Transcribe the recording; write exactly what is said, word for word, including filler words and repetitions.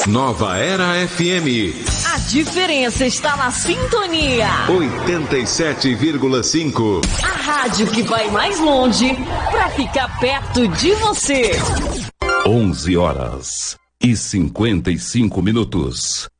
Nova Era F M. A diferença está na sintonia. oitenta e sete vírgula cinco. A rádio que vai mais longe para ficar perto de você. onze horas e cinquenta e cinco minutos.